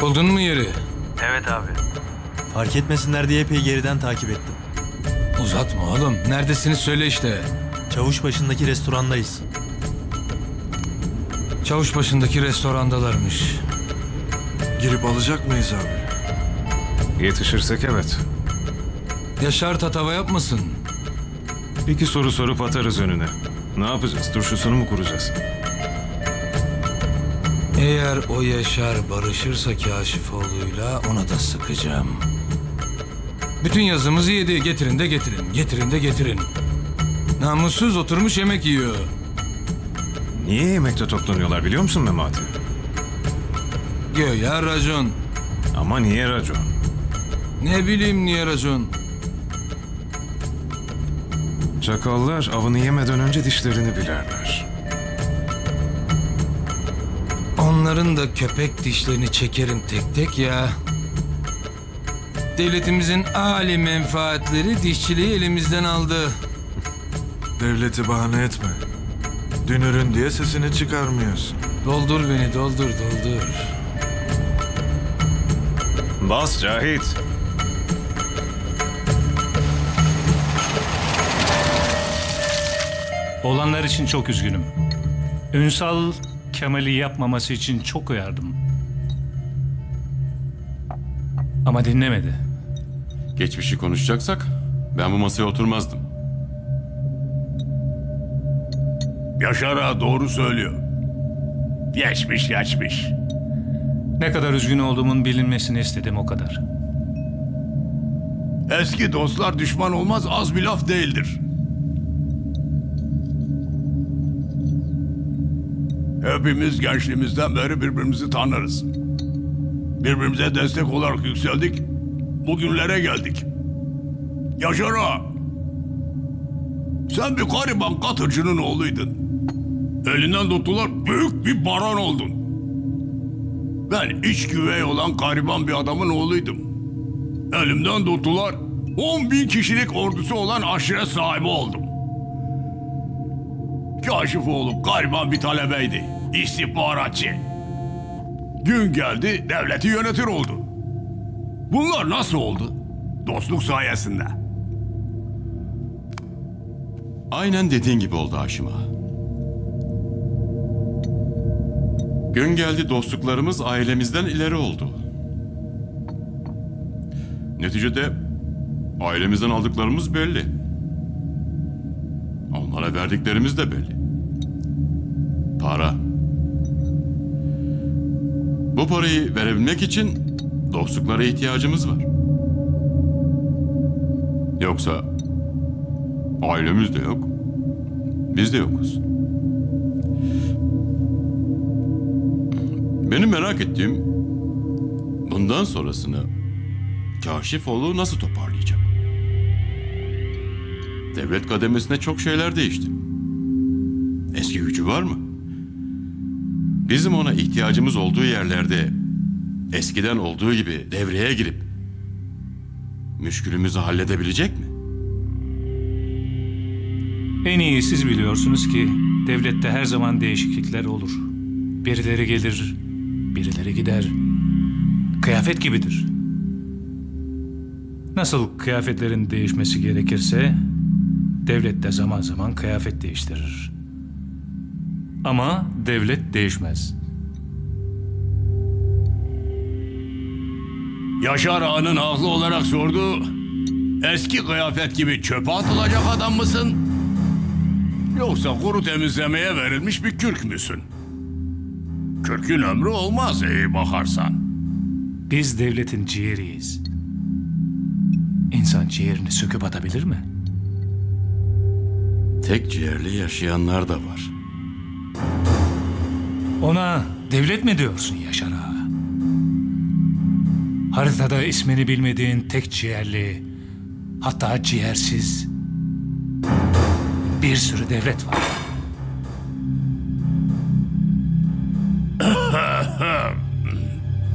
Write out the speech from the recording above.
Buldun mu yeri? Evet abi. Fark etmesinler diye epey geriden takip ettim. Uzatma oğlum. Neredesiniz söyle işte. Çavuşbaşı'ndaki restorandayız. Çavuşbaşı'ndaki restorandalarmış. Girip alacak mıyız abi? Yetişirsek evet. Yaşar tatava yapmasın. İki soru sorup atarız önüne. Ne yapacağız? Turşusunu mu kuracağız? Eğer o Yaşar barışırsa Kaşifoğlu'yla ona da sıkacağım. Bütün yazımızı yedi. Getirin de getirin. Getirin de getirin. Namussuz oturmuş yemek yiyor. Niye yemekte toplanıyorlar biliyor musun Memati? Göya racon. Ama niye racon? Ne bileyim niye racon. Çakallar avını yemeden önce dişlerini bilerler. Onların da köpek dişlerini çekerim tek tek ya. Devletimizin âli menfaatleri dişçiliği elimizden aldı. Devleti bahane etme. Dünürün diye sesini çıkarmıyorsun. Doldur beni, doldur, doldur. Bas Cahit. Olanlar için çok üzgünüm. Ünsal Kemal'i yapmaması için çok uyardım. Ama dinlemedi. Geçmişi konuşacaksak ben bu masaya oturmazdım. Yaşar ağa doğru söylüyor. Geçmiş geçmiş. Ne kadar üzgün olduğumun bilinmesini istedim o kadar. Eski dostlar düşman olmaz az bir laf değildir. Hepimiz gençliğimizden beri birbirimizi tanırız. Birbirimize destek olarak yükseldik. Bugünlere geldik. Yaşar ağa, sen bir gariban katırcının oğluydun. Elinden tuttular, büyük bir baron oldun. Ben iç güvey olan gariban bir adamın oğluydum. Elimden tuttular, 10.000 kişilik ordusu olan aşiret sahibi oldum. Kaşifoğlu gariban bir talebeydi, istihbaratçı. Gün geldi, devleti yönetir oldu. Bunlar nasıl oldu? Dostluk sayesinde. Aynen dediğin gibi oldu Haşim Ağa. Gün geldi dostluklarımız ailemizden ileri oldu. Neticede ailemizden aldıklarımız belli. Onlara verdiklerimiz de belli. Para. Bu parayı verebilmek için dostluklara ihtiyacımız var. Yoksa ailemiz de yok, biz de yokuz. Benim merak ettiğim bundan sonrasını Kaşifoğlu nasıl toparlayacak? Devlet kademesinde çok şeyler değişti. Eski gücü var mı? Bizim ona ihtiyacımız olduğu yerlerde eskiden olduğu gibi devreye girip müşkülümüzü halledebilecek mi? En iyi siz biliyorsunuz ki devlette her zaman değişiklikler olur. Birileri gelir, birileri gider. Kıyafet gibidir. Nasıl kıyafetlerin değişmesi gerekirse devlet de zaman zaman kıyafet değiştirir. Ama devlet değişmez. Yaşar ağanın haklı olarak sordu. Eski kıyafet gibi çöpe atılacak adam mısın? Yoksa kuru temizlemeye verilmiş bir kürk müsün? Kürkün ömrü olmaz iyi bakarsan. Biz devletin ciğeriyiz. İnsan ciğerini söküp atabilir mi? Tek ciğerli yaşayanlar da var. Ona devlet mi diyorsun Yaşar Ağa? Haritada ismini bilmediğin tek ciğerli, hatta ciğersiz bir sürü devlet var.